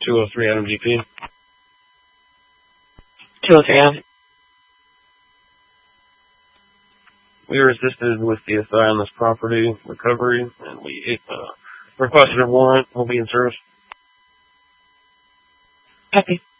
203 Adam GP. 203 Adam. We were assisted with CSI on this property recovery, and we requested a warrant. We'll be in service. Copy.